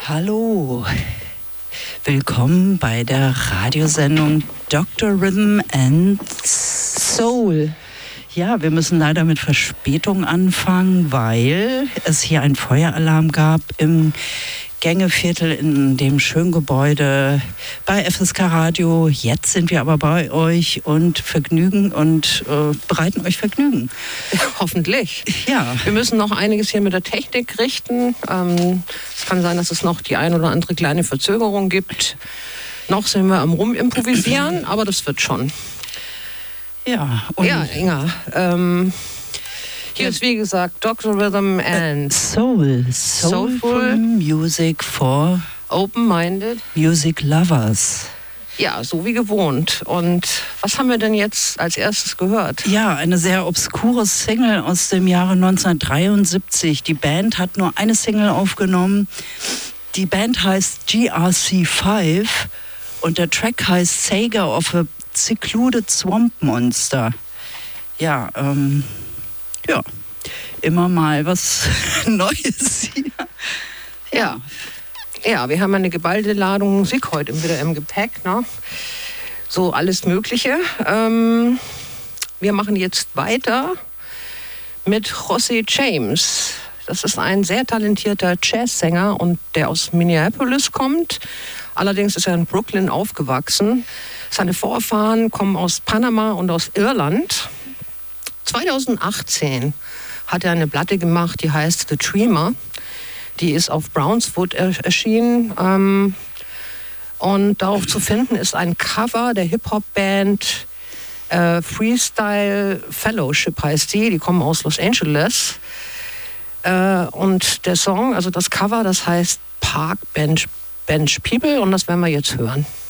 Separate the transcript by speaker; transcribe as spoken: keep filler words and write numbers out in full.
Speaker 1: Hallo, willkommen bei der Radiosendung Doktor Rhythm and Soul. Ja, wir müssen leider mit Verspätung anfangen, weil es hier einen Feueralarm gab im Gängeviertel in dem schönen Gebäude bei F S K Radio. Jetzt sind wir aber bei euch und Vergnügen und äh, bereiten euch Vergnügen.
Speaker 2: Ja, hoffentlich.
Speaker 1: Ja.
Speaker 2: Wir müssen noch einiges hier mit der Technik richten. Ähm, es kann sein, dass es noch die ein oder andere kleine Verzögerung gibt. Noch sind wir am Rumimprovisieren, aber das wird schon.
Speaker 1: Ja, und
Speaker 2: ja, Inga. Ähm, hier ist wie gesagt Doktor Rhythm and
Speaker 1: Soul, Soulful Music for
Speaker 2: Open-Minded
Speaker 1: Music Lovers.
Speaker 2: Ja, so wie gewohnt. Und was haben wir denn jetzt als erstes gehört?
Speaker 1: Ja, eine sehr obskure Single aus dem Jahre neunzehnhundertdreiundsiebzig. Die Band hat nur eine Single aufgenommen. Die Band heißt G R C fünf und der Track heißt Saga of a Secluded Swamp Monster. Ja, ähm, ja, immer mal was Neues hier.
Speaker 2: Ja. Ja, wir haben eine geballte Ladung Musik heute wieder im Gepäck, ne? So alles Mögliche. Ähm, wir machen jetzt weiter mit José James. Das ist ein sehr talentierter Jazzsänger und der aus Minneapolis kommt. Allerdings ist er in Brooklyn aufgewachsen. Seine Vorfahren kommen aus Panama und aus Irland. zweitausendachtzehn hat er eine Platte gemacht, die heißt The Dreamer. Die ist auf Brownswood erschienen. Ähm, und darauf zu finden ist ein Cover der Hip-Hop-Band äh, Freestyle Fellowship heißt die. Die kommen aus Los Angeles. Äh, und der Song, also das Cover, das heißt Park Bench, Bench People. Und das werden wir jetzt hören.